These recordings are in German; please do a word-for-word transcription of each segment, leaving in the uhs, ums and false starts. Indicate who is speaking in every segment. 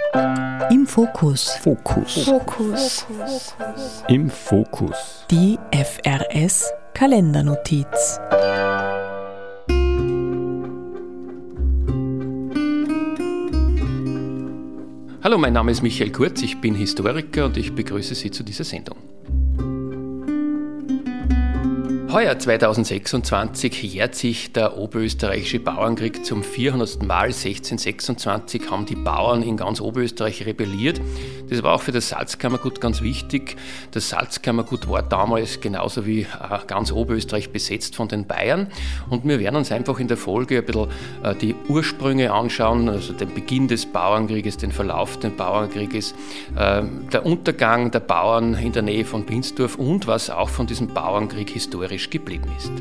Speaker 1: Im Fokus.
Speaker 2: Fokus.
Speaker 3: Fokus.
Speaker 2: Im Fokus.
Speaker 1: Die F R S Kalendernotiz.
Speaker 4: Hallo, mein Name ist Michael Kurz, ich bin Historiker und ich begrüße Sie zu dieser Sendung. Heuer zweitausendsechsundzwanzig jährt sich der Oberösterreichische Bauernkrieg zum vierhundertsten Mal. sechzehnhundertsechsundzwanzig haben die Bauern in ganz Oberösterreich rebelliert. Das war auch für das Salzkammergut ganz wichtig. Das Salzkammergut war damals genauso wie ganz Oberösterreich besetzt von den Bayern. Und wir werden uns einfach in der Folge ein bisschen die Ursprünge anschauen, also den Beginn des Bauernkrieges, den Verlauf des Bauernkrieges, der Untergang der Bauern in der Nähe von Binsdorf und was auch von diesem Bauernkrieg historisch geblieben ist.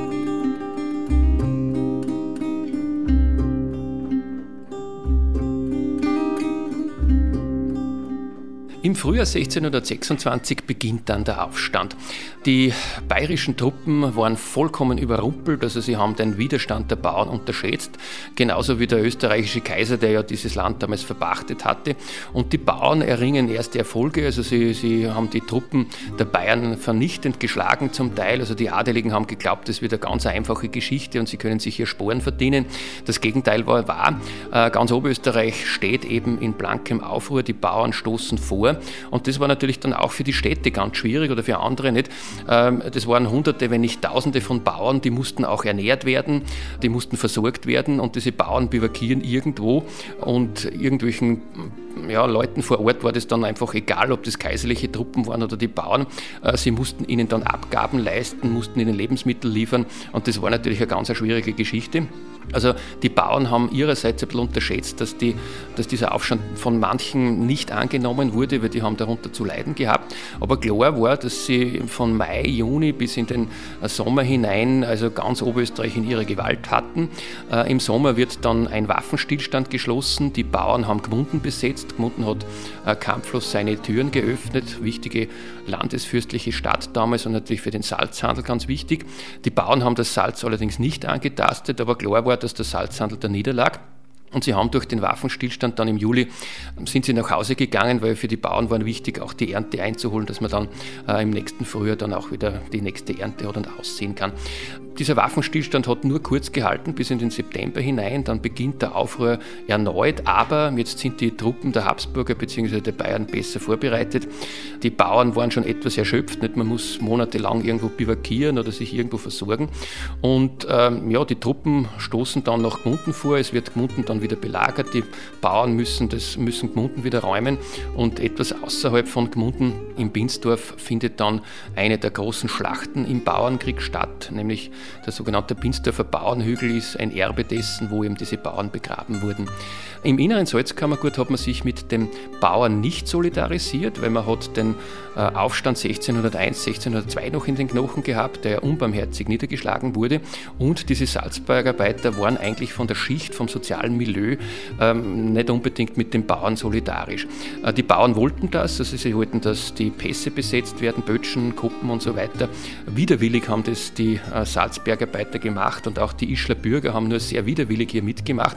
Speaker 4: Im Frühjahr sechzehnhundertsechsundzwanzig beginnt dann der Aufstand. Die bayerischen Truppen waren vollkommen überrumpelt, also sie haben den Widerstand der Bauern unterschätzt, genauso wie der österreichische Kaiser, der ja dieses Land damals verpachtet hatte. Und die Bauern erringen erste Erfolge, also sie, sie haben die Truppen der Bayern vernichtend geschlagen zum Teil, also die Adeligen haben geglaubt, das wird eine ganz einfache Geschichte und sie können sich hier Sporen verdienen. Das Gegenteil war wahr, ganz Oberösterreich steht eben in blankem Aufruhr, die Bauern stoßen vor. Und das war natürlich dann auch für die Städte ganz schwierig oder für andere nicht. Das waren Hunderte, wenn nicht Tausende von Bauern, die mussten auch ernährt werden, die mussten versorgt werden und diese Bauern bivakieren irgendwo und irgendwelchen ja, Leuten vor Ort war das dann einfach egal, ob das kaiserliche Truppen waren oder die Bauern. Sie mussten ihnen dann Abgaben leisten, mussten ihnen Lebensmittel liefern und das war natürlich eine ganz eine schwierige Geschichte. Also die Bauern haben ihrerseits ein bisschen unterschätzt, dass, die, dass dieser Aufstand von manchen nicht angenommen wurde, weil die haben darunter zu leiden gehabt. Aber klar war, dass sie von Mai, Juni bis in den Sommer hinein, also ganz Oberösterreich in ihrer Gewalt hatten. Äh, Im Sommer wird dann ein Waffenstillstand geschlossen, die Bauern haben Gmunden besetzt, Gmunden hat äh, kampflos seine Türen geöffnet, wichtige landesfürstliche Stadt damals und natürlich für den Salzhandel ganz wichtig. Die Bauern haben das Salz allerdings nicht angetastet, aber klar war, dass der Salzhandel da niederlag. Und sie haben durch den Waffenstillstand dann im Juli, sind sie nach Hause gegangen, weil für die Bauern war wichtig, auch die Ernte einzuholen, dass man dann äh, im nächsten Frühjahr dann auch wieder die nächste Ernte hat und aussehen kann. Dieser Waffenstillstand hat nur kurz gehalten, bis in den September hinein, dann beginnt der Aufruhr erneut, aber jetzt sind die Truppen der Habsburger bzw. der Bayern besser vorbereitet. Die Bauern waren schon etwas erschöpft, nicht? Man muss monatelang irgendwo bivakieren oder sich irgendwo versorgen und ähm, ja, die Truppen stoßen dann nach Gmunden vor, es wird Gmunden dann wieder belagert, die Bauern müssen, das, müssen Gmunden wieder räumen und etwas außerhalb von Gmunden in Binsdorf findet dann eine der großen Schlachten im Bauernkrieg statt, nämlich der sogenannte Binsdorfer Bauernhügel ist ein Erbe dessen, wo eben diese Bauern begraben wurden. Im inneren Salzkammergut hat man sich mit den Bauern nicht solidarisiert, weil man hat den Aufstand sechzehnhunderteins, sechzehnhundertzwei noch in den Knochen gehabt, der unbarmherzig niedergeschlagen wurde und diese Salzbergarbeiter waren eigentlich von der Schicht, vom sozialen Milieu ähm, nicht unbedingt mit den Bauern solidarisch. Äh, die Bauern wollten das, also sie wollten, dass die Pässe besetzt werden, Bötschen, Kuppen und so weiter. Widerwillig haben das die äh, Salzbergarbeiter gemacht und auch die Ischler Bürger haben nur sehr widerwillig hier mitgemacht.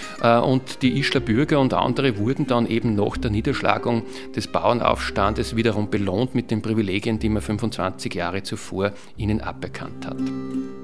Speaker 4: Und die Ischler Bürger und andere wurden dann eben nach der Niederschlagung des Bauernaufstandes wiederum belohnt mit den Privilegien, die man fünfundzwanzig Jahre zuvor ihnen aberkannt hat.